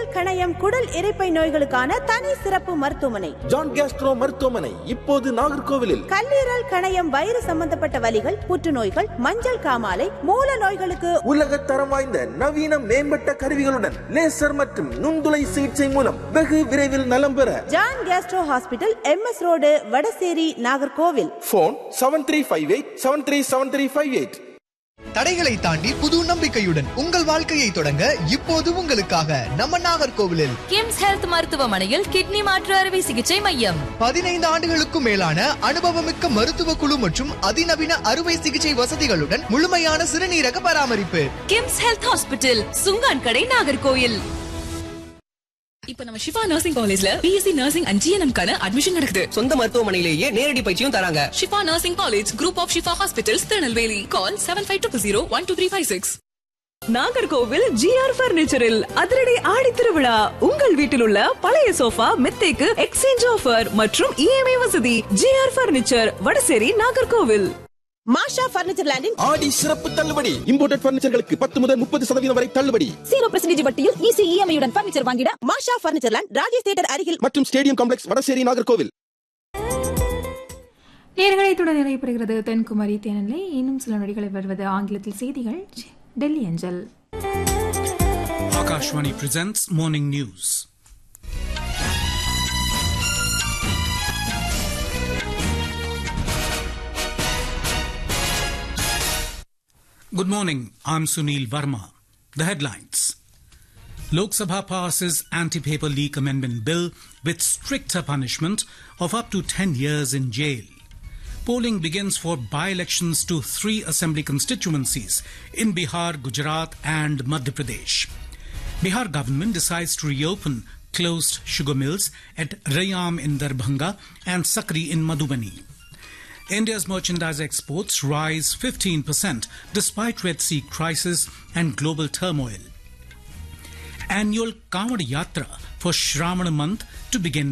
கணையம், குடல் இரைப்பை நோய்களுக்கான தனி சிறப்பு மருத்துவமனை ஜான் கேஸ்ட்ரோ மருத்துவமனை இப்போது நாகர்கோவிலில். கல்லீரல், கணையம், வயிறு சம்பந்தப்பட்ட வலிகள், புற்றுநோய்கள், மஞ்சள் காமாலை, மூல நோய்களுக்கு உலக தரம் வாய்ந்த நவீன மேம்பட்ட கருவிகளுடன் லேசர் மற்றும் நுண்துளை சிகிச்சை மூலம் வெகு விரைவில் நலம் பெற John Castro hospital, MS road, Vadasery, Nagercoil. Phone 7358737358. தடைகளை தாண்டி புது நம்பிக்கையுடன் உங்கள் வாழ்க்கையை தொடங்க இப்போது உங்களுக்காக நம்ம நாகர்கோவிலில் கிம்ஸ் ஹெல்த் மருத்துவமனையில் கிட்னி மாற்று அறுவை சிகிச்சை மையம். 15 ஆண்டுகளுக்கும் மேலான அனுபவமிக்க மருத்துவ குழு மற்றும் அதிநவீன அறுவை சிகிச்சை வசதிகளுடன் முழுமையான சிறுநீரக பராமரிப்பு. கிம்ஸ் ஹெல்த் ஹாஸ்பிட்டல், சுங்கான் கடை, நாகர்கோவில். இப்ப நம்ம ஷிஃபா நர்சிங் காலேஜ்ல BSc நர்சிங் அண்ட் GNM கான அட்மிஷன் நடக்குது. சொந்த மருத்துவமனையிலேயே நேரடி பயிற்சியும் தராங்க. Shifa nursing college, group of Shifa hospitals, Tirunelveli. Call 7520122356. Nagercoil GR பர்னிச்சரில் அதிரடி ஆடி திருவிழா. உங்கள் வீட்டில் உள்ள பழைய சோஃபா, மெத்தைக்கு எக்ஸ்சேஞ்ச் ஆஃபர் மற்றும் EMI வசதி. GR furniture, Vadasery, Nagercoil. மாஷா பர்னிச்சர் லேண்டின் ஆடி சிறப்பு தள்ளுபடி. இம்போர்ட்டட் பர்னிச்சர்களுக்கு 10 முதல் 30% வரை தள்ளுபடி. 0% வட்டியில் ஈஸி EMI உடன் பர்னிச்சர் வாங்கிட மாஷா பர்னிச்சர் லேண்ட், ராஜேஷ் தியேட்டர் அருகில் மற்றும் ஸ்டேடியம் காம்ப்ளெக்ஸ், வடசேரி, நாகர்கோவில். நேர்களை தொடர் நிறைவுறுகிறது தென்குமரி தேனலை. இன்னும் சில நொடிகளை வருவது ஆங்கிலத்தில் செய்திகள், டெல்லி அஞ்சல். Akashvani presents Morning News. Good morning, I'm Sunil Verma. The headlines. Lok Sabha passes anti-paper leak amendment bill with stricter punishment of up to 10 years in jail. Polling begins for by-elections to 3 assembly constituencies in Bihar, Gujarat and Madhya Pradesh. Bihar government decides to reopen closed sugar mills at Rayam in Darbhanga and Sakri in Madhubani. India's merchandise exports rise 15% despite Red Sea crisis and global turmoil. Annual Kanwad Yatra for Shravana month to begin